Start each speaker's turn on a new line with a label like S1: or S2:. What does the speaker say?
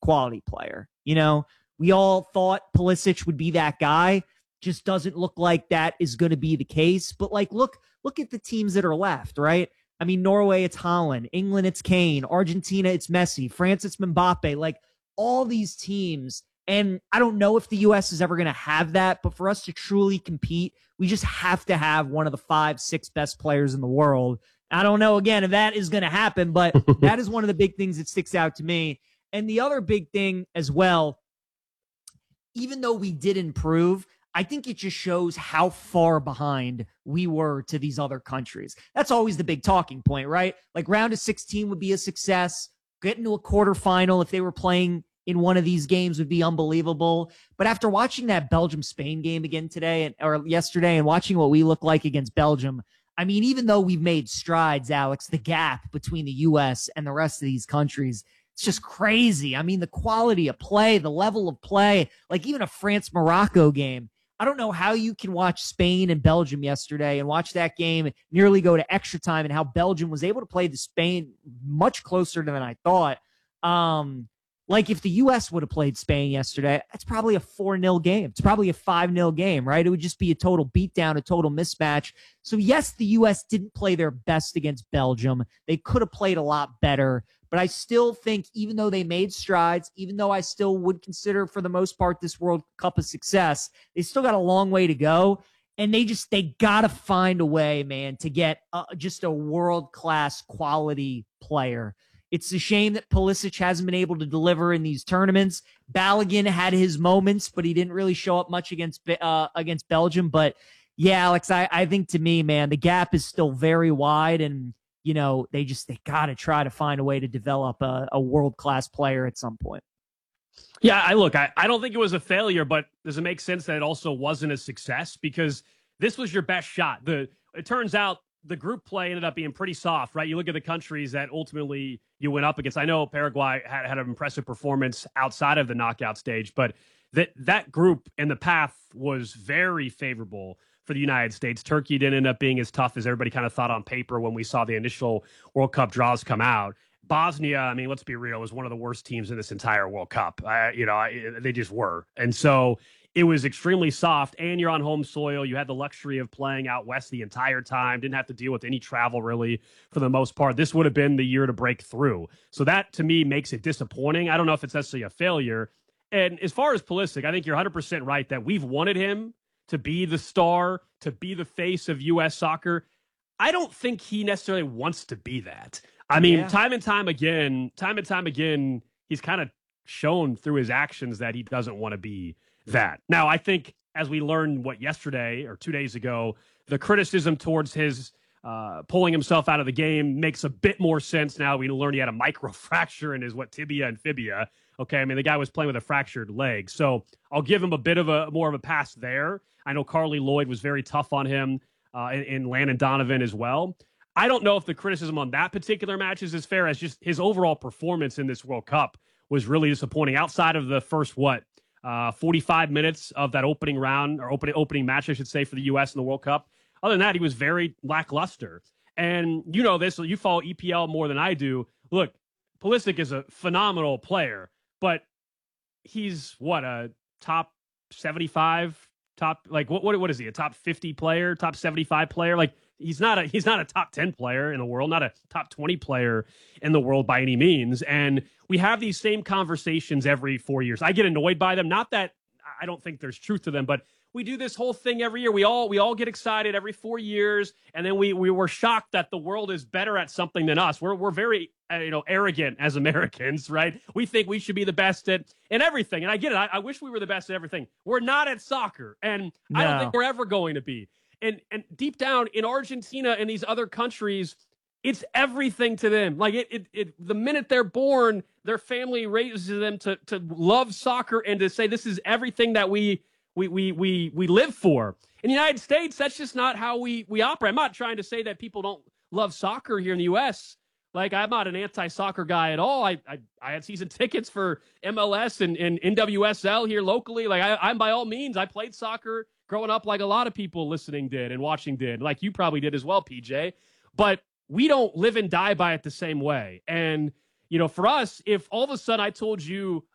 S1: quality player. We all thought Pulisic would be that guy. Just doesn't look like that is going to be the case. But look at the teams that are left, right? I mean, Norway, it's Haaland. England, it's Kane. Argentina, it's Messi. France, it's Mbappe. All these teams. And I don't know if the U.S. is ever going to have that, but for us to truly compete, we just have to have one of the 5-6 best players in the world. I don't know, again, if that is going to happen, but that is one of the big things that sticks out to me. And the other big thing as well, even though we did improve, I think it just shows how far behind we were to these other countries. That's always the big talking point, right? Round of 16 would be a success. Getting to a quarterfinal if they were playing in one of these games would be unbelievable. But after watching that Belgium-Spain game again today or yesterday and watching what we look like against Belgium, I mean, even though we've made strides, Alex, the gap between the U.S. and the rest of these countries, it's just crazy. I mean, the quality of play, the level of play, even a France-Morocco game. I don't know how you can watch Spain and Belgium yesterday and watch that game nearly go to extra time and how Belgium was able to play the Spain much closer than I thought. If the U.S. would have played Spain yesterday, that's probably a 4-0 game. It's probably a 5-0 game, right? It would just be a total beatdown, a total mismatch. So, yes, the U.S. didn't play their best against Belgium. They could have played a lot better. But I still think, even though they made strides, even though I still would consider, for the most part, this World Cup a success, they still got a long way to go. And they got to find a way, man, to get just a world-class quality player. It's a shame that Pulisic hasn't been able to deliver in these tournaments. Balogun had his moments, but he didn't really show up much against Belgium. But, yeah, Alex, I think, to me, man, the gap is still very wide, and they got to try to find a way to develop a world-class player at some point.
S2: Yeah, I don't think it was a failure, but does it make sense that it also wasn't a success? Because this was your best shot. It turns out the group play ended up being pretty soft, right? You look at the countries that ultimately you went up against. I know Paraguay had an impressive performance outside of the knockout stage, but that group and the path was very favorable for the United States. Turkey didn't end up being as tough as everybody kind of thought on paper when we saw the initial World Cup draws come out. Bosnia, I mean, let's be real, was one of the worst teams in this entire World Cup. They just were. And so it was extremely soft, and you're on home soil. You had the luxury of playing out west the entire time, didn't have to deal with any travel really for the most part. This would have been the year to break through. So that, to me, makes it disappointing. I don't know if it's necessarily a failure. And as far as Pulisic, I think you're 100% right that we've wanted him to be the star, to be the face of U.S. soccer. I don't think he necessarily wants to be that. I mean, time and time again, he's kind of shown through his actions that he doesn't want to be that. Now, I think as we learned yesterday or 2 days ago, the criticism towards his pulling himself out of the game makes a bit more sense now. We learned he had a microfracture in his tibia and fibia. Okay, I mean, the guy was playing with a fractured leg. So I'll give him a bit of more of a pass there. I know Carly Lloyd was very tough on him and Landon Donovan as well. I don't know if the criticism on that particular match is as fair as just his overall performance in this World Cup was really disappointing. Outside of the first, 45 minutes of that opening round, or opening match, I should say, for the U.S. in the World Cup. Other than that, he was very lackluster. And you know this, you follow EPL more than I do. Look, Pulisic is a phenomenal player, but he's a top 75, what is he? A top 50 player, top 75 player? He's not a top 10 player in the world, not a top 20 player in the world by any means. And we have these same conversations every 4 years. I get annoyed by them. Not that I don't think there's truth to them, but we do this whole thing every year. We all get excited every 4 years, and then we were shocked that the world is better at something than us. We're very arrogant as Americans, right? We think we should be the best at everything. And I get it. I wish we were the best at everything. We're not at soccer, and no. I don't think we're ever going to be. And deep down in Argentina and these other countries, it's everything to them. The minute they're born, their family raises them to love soccer and to say this is everything that we live for. In the United States, that's just not how we operate. I'm not trying to say that people don't love soccer here in the U.S. I'm not an anti-soccer guy at all. I had season tickets for MLS and NWSL here locally. I'm by all means, I played soccer growing up like a lot of people listening did and watching did, like you probably did as well, PJ. But we don't live and die by it the same way. And, for us, if all of a sudden I told you